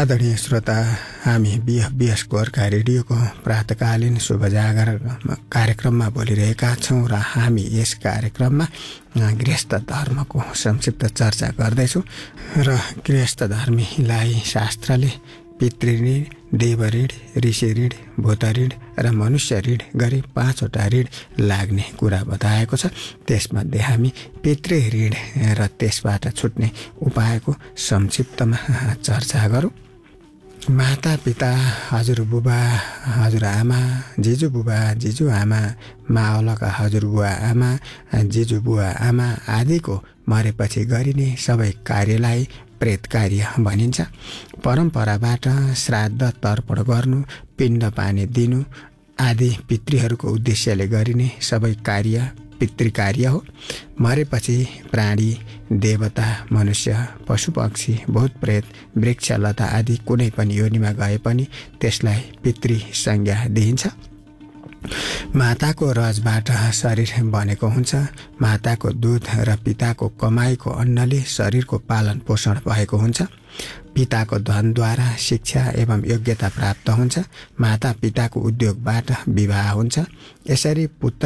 आदरणीय श्रोता, हामी बिएस गोर्खा रेडियोको प्रातकालीन शुभ जागर कार्यक्रममा बोलिरहेका छौँ र हामी यस कार्यक्रममा गृहस्थ धर्मको संक्षिप्त चर्चा गर्दैछौँ र गृहस्थ धर्मीलाई शास्त्रले पितृऋण, देवऋण, ऋषि ऋण, भूत ऋण र मनुष्य ऋण गरी 5 वटा ऋण लाग्ने कुरा बताएको छ। त्यसमध्ये हामी पितृ ऋण र त्यसबाट छुट्ने उपायको संक्षिप्तमा चर्चा गरौँ। माता पिता, हजुरबुबा, हजुरआमा, जिजुबुबा, जिजुआमा, मावलका हजुरबुवा आमा, जिजुबुवा आमा आदिको मरेपछि गरिने सबै कार्यलाई प्रेत कार्य भनिन्छ। परम्पराबाट श्राद्ध तर्पण गर्नु, पिण्ड पानी दिनु आदि पितृहरूको उद्देश्यले गरिने सबै कार्य पितृकार्य हो। मरेपछि प्राणी, देवता, मनुष्य, पशुपक्षी, भूत प्रेत, वृक्ष लता आदि कुनै पनि योनिमा गए पनि त्यसलाई पितृ संज्ञा दिइन्छ। माताको रजबाट शरीर बनेको हुन्छ। माताको दूध र पिताको कमाईको अन्नले शरीरको पालन पोषण भएको हुन्छ। पिताको धनद्वारा शिक्षा एवं योग्यता प्राप्त हुन्छ। माता पिताको उद्योगबाट विवाह हुन्छ। यसरी पुत्र